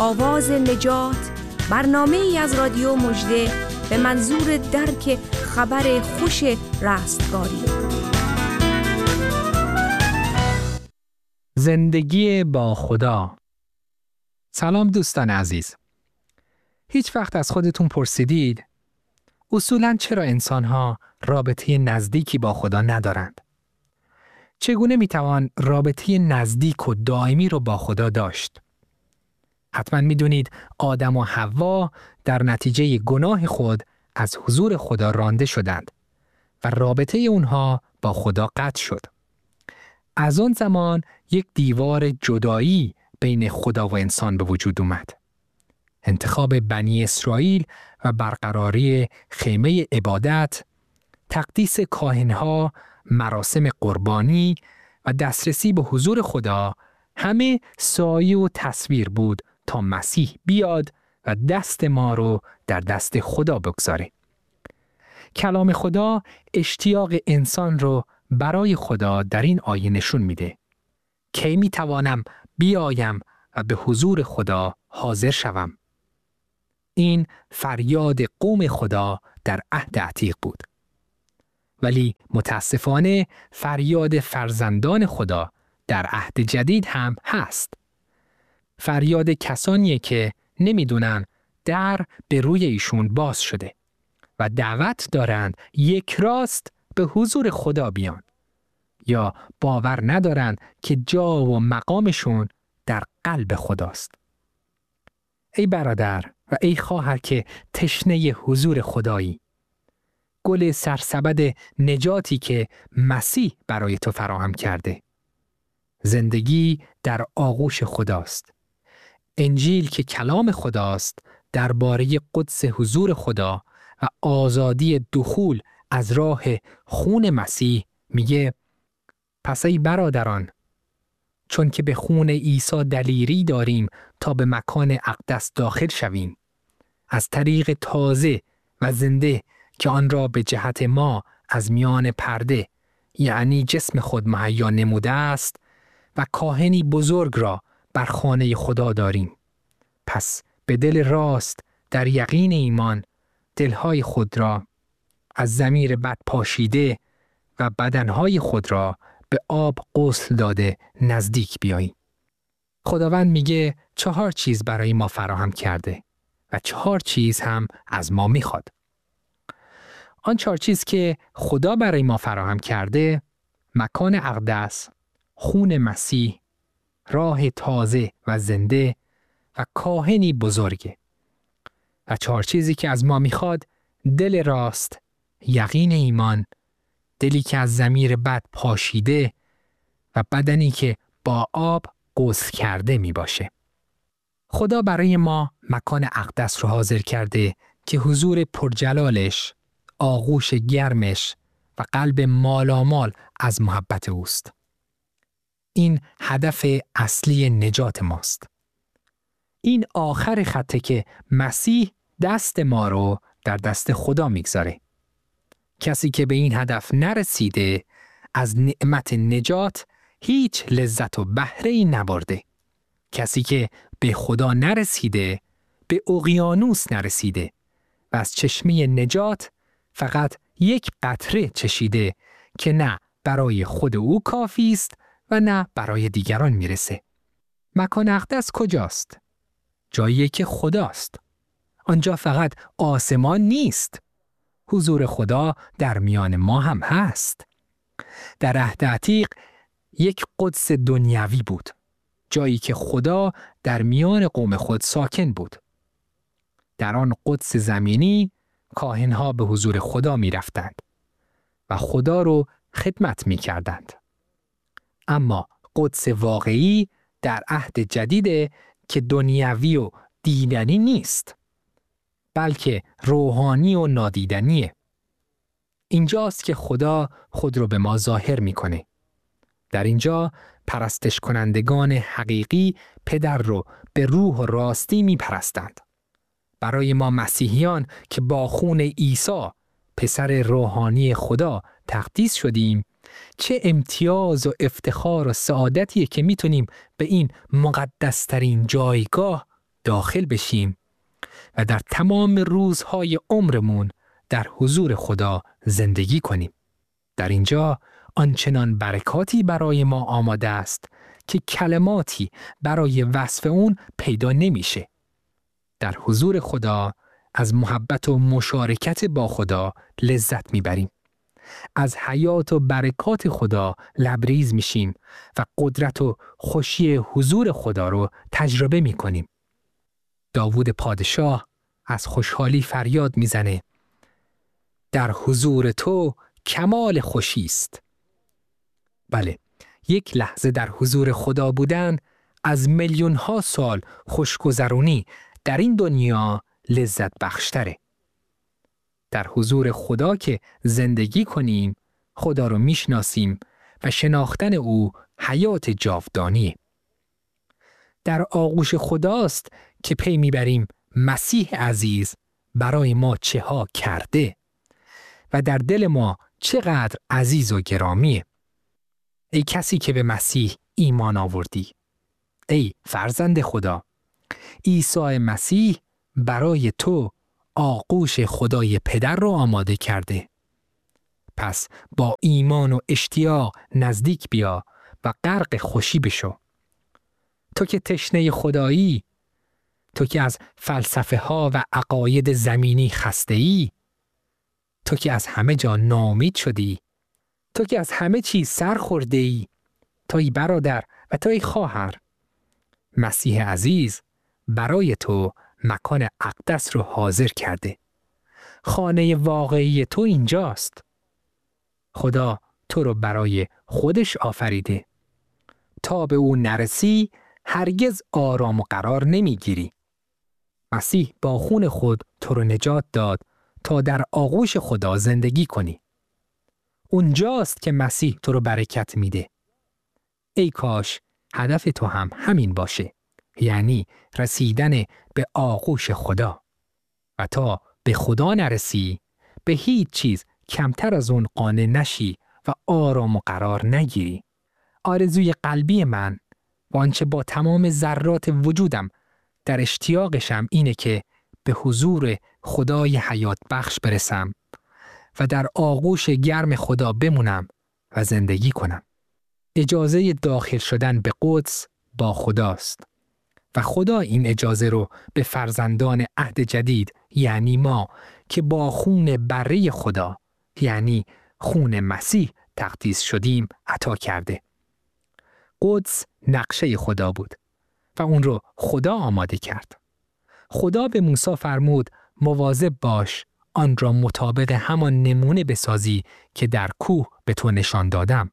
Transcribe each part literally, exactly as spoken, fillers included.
آواز نجات، برنامه ای از رادیو مژده به منظور درک خبر خوش رستگاری. زندگی با خدا. سلام دوستان عزیز. هیچ وقت از خودتون پرسیدید اصولاً چرا انسان‌ها رابطه نزدیکی با خدا ندارند؟ چگونه میتوان رابطه نزدیک و دائمی رو با خدا داشت؟ حتما میدونید آدم و حوا در نتیجه گناه خود از حضور خدا رانده شدند و رابطه اونها با خدا قطع شد. از آن زمان یک دیوار جدایی بین خدا و انسان به وجود اومد. انتخاب بنی اسرائیل و برقراری خیمه عبادت، تقدیس کاهنها، مراسم قربانی و دسترسی به حضور خدا همه سایه و تصویر بود تا مسیح بیاد و دست ما رو در دست خدا بگذاره. کلام خدا اشتیاق انسان رو برای خدا در این آیه نشون میده. کی میتوانم بیایم و به حضور خدا حاضر شوم؟ این فریاد قوم خدا در عهد عتیق بود. ولی متاسفانه فریاد فرزندان خدا در عهد جدید هم هست. فریاد کسانیه که نمیدونن در به روی ایشون باز شده و دعوت دارند یک راست به حضور خدا بیان، یا باور ندارند که جا و مقامشون در قلب خداست. ای برادر و ای خواهر که تشنه حضور خدایی، گل سرسبد نجاتی که مسیح برای تو فراهم کرده. زندگی در آغوش خداست. انجیل که کلام خداست درباره قدس حضور خدا و آزادی دخول از راه خون مسیح میگه: پس ای برادران، چون که به خون عیسی دلیری داریم تا به مکان اقدس داخل شویم، از طریق تازه و زنده که آن را به جهت ما از میان پرده، یعنی جسم خود مهیا نموده است و کاهنی بزرگ را بر خانه خدا داریم. پس به دل راست در یقین ایمان دلهای خود را از ضمیر بد پاشیده و بدنهای خود را به آب غسل داده نزدیک بیاییم. خداوند میگه چهار چیز برای ما فراهم کرده و چهار چیز هم از ما میخواد. آن چهار چیز که خدا برای ما فراهم کرده: مکان اقدس، خون مسیح، راه تازه و زنده و کاهنی بزرگه. و چهار چیزی که از ما میخواد: دل راست، یقین ایمان، دلی که از ضمیر بد پاشیده و بدنی که با آب غسل کرده می باشه. خدا برای ما مکان اقدس رو حاضر کرده که حضور پرجلالش، آغوش گرمش و قلب مالامال از محبت اوست. این هدف اصلی نجات ماست. این آخر خطه که مسیح دست ما رو در دست خدا میگذاره. کسی که به این هدف نرسیده از نعمت نجات هیچ لذت و بهره‌ای نبرده. کسی که به خدا نرسیده به اقیانوس نرسیده و از چشمه نجات فقط یک قطره چشیده که نه برای خود او کافی است و نه برای دیگران میرسه. مکان اقدس کجاست؟ جایی که خداست. آنجا فقط آسمان نیست. حضور خدا در میان ما هم هست. در عهد عتیق یک قدس دنیوی بود، جایی که خدا در میان قوم خود ساکن بود. در آن قدس زمینی کاهنها به حضور خدا می رفتند و خدا رو خدمت می کردند. اما قدس واقعی در عهد جدیده که دنیوی و دیدنی نیست، بلکه روحانی و نادیدنیه. اینجاست که خدا خود رو به ما ظاهر میکنه. در اینجا پرستش کنندگان حقیقی پدر رو به روح و راستی میپرستند. برای ما مسیحیان که با خون عیسی پسر روحانی خدا تقدیس شدیم، چه امتیاز و افتخار و سعادتیه که میتونیم به این مقدسترین جایگاه داخل بشیم و در تمام روزهای عمرمون در حضور خدا زندگی کنیم. در اینجا آنچنان برکاتی برای ما آماده است که کلماتی برای وصف اون پیدا نمیشه. در حضور خدا از محبت و مشارکت با خدا لذت میبریم. از حیات و برکات خدا لبریز میشیم و قدرت و خوشی حضور خدا رو تجربه میکنیم. داوود پادشاه از خوشحالی فریاد میزنه: در حضور تو کمال خوشی است. بله، یک لحظه در حضور خدا بودن از میلیون ها سال خوشگذرونی در این دنیا لذت بخشتره. در حضور خدا که زندگی کنیم، خدا رو میشناسیم و شناختن او حیات جاودانیه. در آغوش خداست که پی میبریم مسیح عزیز برای ما چه ها کرده و در دل ما چقدر عزیز و گرامیه. ای کسی که به مسیح ایمان آوردی، ای فرزند خدا، عیسی مسیح برای تو آغوش خدای پدر رو آماده کرده. پس با ایمان و اشتیاق نزدیک بیا و غرق خوشی بشو. تو که تشنه خدایی، تو که از فلسفه ها و عقاید زمینی خسته ای، تو که از همه جا ناامید شدی، تو که از همه چیز سر خورده ای، توی برادر و توی خواهر، مسیح عزیز برای تو مکان اقدس رو حاضر کرده. خانه واقعی تو اینجاست. خدا تو رو برای خودش آفریده. تا به او نرسی هرگز آرام و قرار نمیگیری. مسیح با خون خود تو رو نجات داد تا در آغوش خدا زندگی کنی. اونجاست که مسیح تو رو برکت میده. ای کاش هدف تو هم همین باشه، یعنی رسیدن به آغوش خدا. و تا به خدا نرسی به هیچ چیز کمتر از اون قانع نشی و آرام و قرار نگیری. آرزوی قلبی من و آنچه با تمام ذرات وجودم در اشتیاقشم اینه که به حضور خدای حیات بخش برسم و در آغوش گرم خدا بمونم و زندگی کنم. اجازه داخل شدن به قدس با خداست و خدا این اجازه رو به فرزندان عهد جدید، یعنی ما که با خون بره خدا، یعنی خون مسیح تقدیس شدیم، عطا کرده. قدس نقشه خدا بود و اون رو خدا آماده کرد. خدا به موسی فرمود مواظب باش آن را مطابق همان نمونه بسازی که در کوه به تو نشان دادم.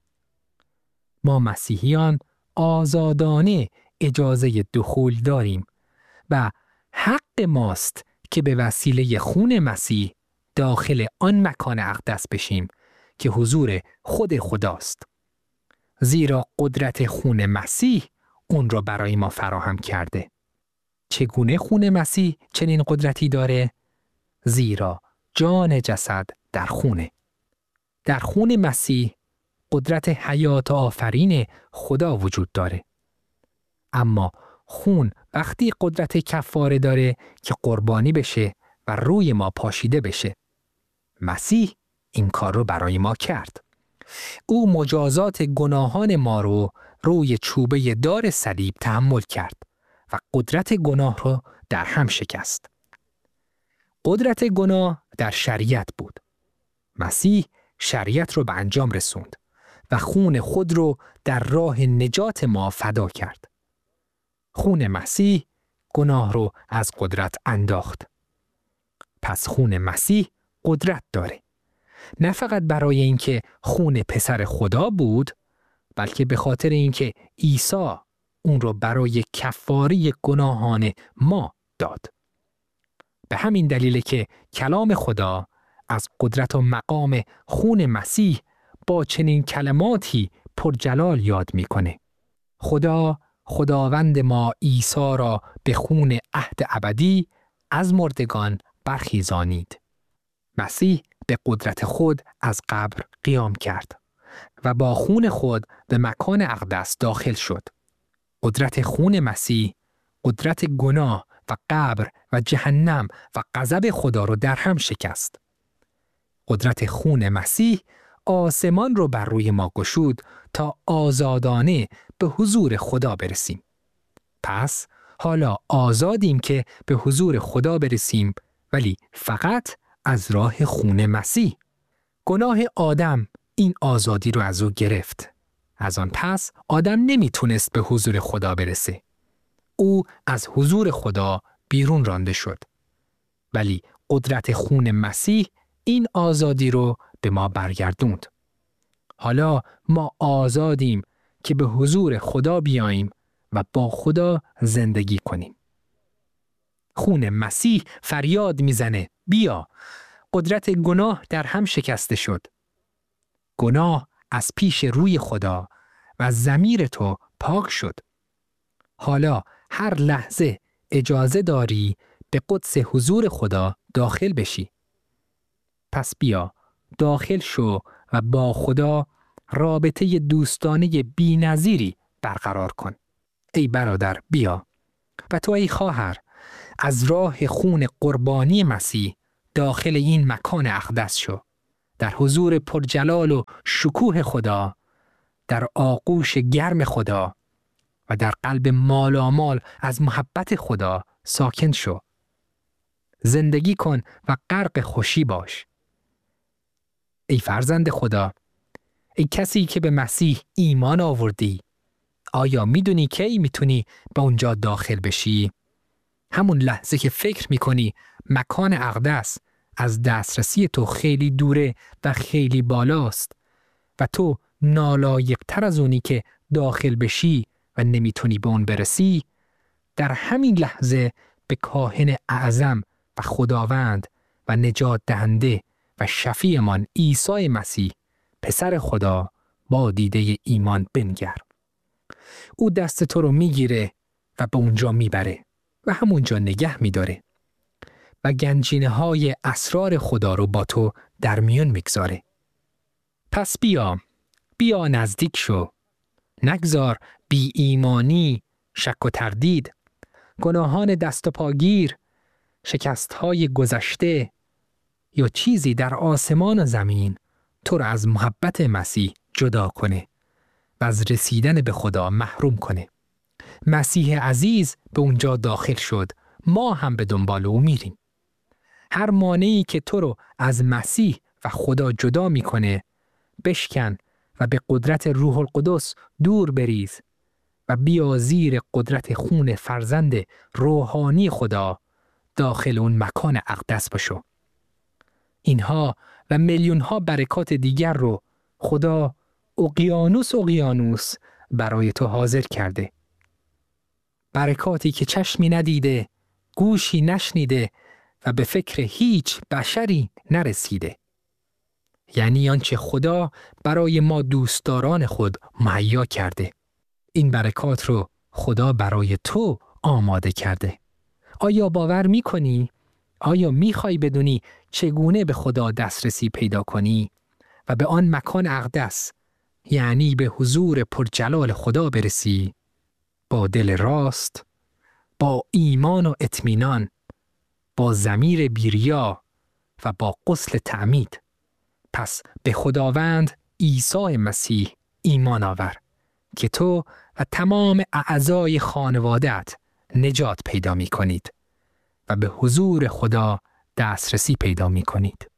ما مسیحیان آزادانه اجازه دخول داریم و حق ماست که به وسیله خون مسیح داخل آن مکان اقدس بشیم که حضور خود خداست. زیرا قدرت خون مسیح اون را برای ما فراهم کرده. چگونه خون مسیح چنین قدرتی داره؟ زیرا جان جسد در خونه. در خون مسیح قدرت حیات آفرین خدا وجود داره. اما خون وقتی قدرت کفاره داره که قربانی بشه و روی ما پاشیده بشه. مسیح این کار رو برای ما کرد. او مجازات گناهان ما رو روی چوبه دار صلیب تحمل کرد و قدرت گناه رو در هم شکست. قدرت گناه در شریعت بود. مسیح شریعت رو به انجام رسوند و خون خود رو در راه نجات ما فدا کرد. خون مسیح گناه رو از قدرت انداخت. پس خون مسیح قدرت داره. نه فقط برای اینکه خون پسر خدا بود، بلکه به خاطر اینکه عیسی اون رو برای کفاره گناهان ما داد. به همین دلیله که کلام خدا از قدرت و مقام خون مسیح با چنین کلماتی پرجلال یاد میکنه. خدا خداوند ما عیسی را به خون عهد ابدی از مردگان برخیزانید. مسیح به قدرت خود از قبر قیام کرد و با خون خود به مکان اقدس داخل شد. قدرت خون مسیح قدرت گناه و قبر و جهنم و غضب خدا رو در هم شکست. قدرت خون مسیح آسمان رو بر روی ما گشود تا آزادانه به حضور خدا برسیم. پس حالا آزادیم که به حضور خدا برسیم، ولی فقط از راه خون مسیح. گناه آدم این آزادی رو از او گرفت. از آن پس آدم نمیتونست به حضور خدا برسه. او از حضور خدا بیرون رانده شد. ولی قدرت خون مسیح این آزادی رو به ما برگردوند. حالا ما آزادیم که به حضور خدا بیاییم و با خدا زندگی کنیم. خون مسیح فریاد میزنه بیا. قدرت گناه در هم شکسته شد. گناه از پیش روی خدا و ضمیر تو پاک شد. حالا هر لحظه اجازه داری به قدس حضور خدا داخل بشی. پس بیا داخل شو و با خدا رابطه دوستانه بی‌نظیری برقرار کن. ای برادر بیا و تو ای خواهر از راه خون قربانی مسیح داخل این مکان اقدس شو. در حضور پرجلال و شکوه خدا، در آغوش گرم خدا و در قلب مالامال از محبت خدا ساکن شو. زندگی کن و غرق خوشی باش. ای فرزند خدا، ای کسی که به مسیح ایمان آوردی، آیا میدونی کی میتونی به اونجا داخل بشی؟ همون لحظه که فکر میکنی مکان اقدس از دسترسی تو خیلی دوره و خیلی بالاست و تو نالایق‌تر از اونی که داخل بشی و نمیتونی به اون برسی، در همین لحظه به کاهن اعظم و خداوند و نجات دهنده و شفیعمان عیسی مسیح پسر خدا با دیده ایمان بنگر. او دست تو رو میگیره و به اونجا میبره و همونجا نگه میداره و گنجینه های اسرار خدا رو با تو در میون میگذاره. پس بیا، بیا نزدیک شو. نگذار بی ایمانی، شک و تردید، گناهان دست و پاگیر، شکست های گذشته یا چیزی در آسمان و زمین تو را از محبت مسیح جدا کنه و از رسیدن به خدا محروم کنه. مسیح عزیز به اونجا داخل شد، ما هم به دنبال او میریم. هر مانعی که تو رو از مسیح و خدا جدا میکنه بشکن و به قدرت روح القدس دور بریز و بیا زیر قدرت خون فرزند روحانی خدا داخل اون مکان اقدس بشو. اینها و میلیون ها برکات دیگر رو خدا اقیانوس اقیانوس برای تو حاضر کرده. برکاتی که چشمی ندیده، گوشی نشنیده و به فکر هیچ بشری نرسیده. یعنی آنچه خدا برای ما دوستداران خود مهیا کرده. این برکات رو خدا برای تو آماده کرده. آیا باور می‌کنی؟ آیا می‌خوای بدونی چگونه به خدا دسترسی پیدا کنی و به آن مکان اقدس، یعنی به حضور پرجلال خدا برسی؟ با دل راست، با ایمان و اطمینان، با ضمیر بی‌ریا و با غسل تعمید. پس به خداوند عیسی مسیح ایمان آور که تو و تمام اعضای خانواده‌ات نجات پیدا می کنید و به حضور خدا دسترسی پیدا می کنید.